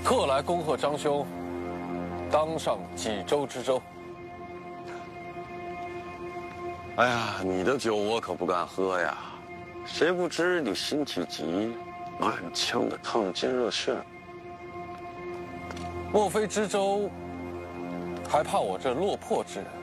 特来恭贺张兄当上济州知州。 哎呀，你的酒我可不敢喝呀，谁不知你心气急，满腔的烫金热血。 莫非知州还怕我这落魄之人？